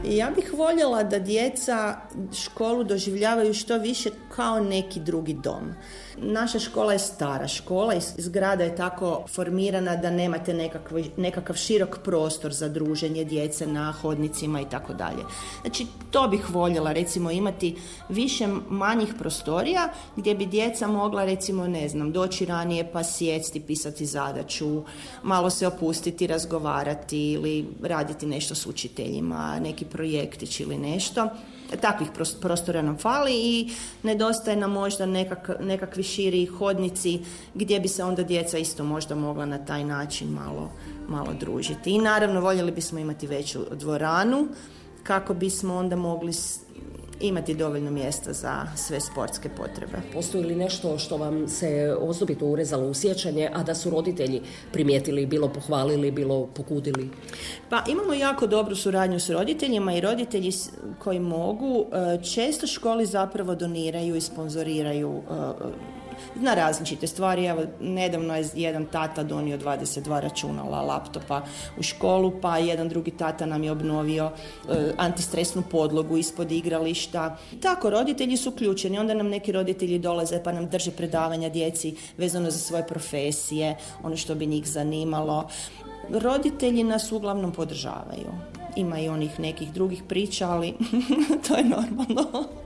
I ja bih voljela da djeca školu doživljavaju što više kao neki drugi dom. Naša škola je stara škola i zgrada je tako formirana da nemate nekakav širok prostor za druženje djece na hodnicima i tako dalje. Znači, to bih voljela, recimo, imati više manjih prostorija gdje bi djeca mogla, recimo, doći ranije pa sjesti, pisati zadaću, malo se opustiti, razgovarati ili raditi nešto s učiteljima, neki projektić ili nešto. Takvih prostora nam fali i nedostaje nam možda nekakvi širi hodnici gdje bi se onda djeca isto možda mogla na taj način malo družiti. I naravno voljeli bismo imati veću dvoranu kako bismo onda mogli imati dovoljno mjesta za sve sportske potrebe. Postoji li nešto što vam se osobito urezalo u sjećanje, a da su roditelji primijetili, bilo pohvalili, bilo pokudili? Pa imamo jako dobru suradnju s roditeljima i roditelji koji mogu često školi zapravo doniraju i sponzoriraju na različite stvari. Evo, nedavno je jedan tata donio 22 računala, laptopa u školu, pa jedan drugi tata nam je obnovio antistresnu podlogu ispod igrališta. Tako, roditelji su uključeni, onda nam neki roditelji dolaze pa nam drže predavanja djeci vezano za svoje profesije, ono što bi njih zanimalo. Roditelji nas uglavnom podržavaju. Ima i onih nekih drugih priča, ali to je normalno.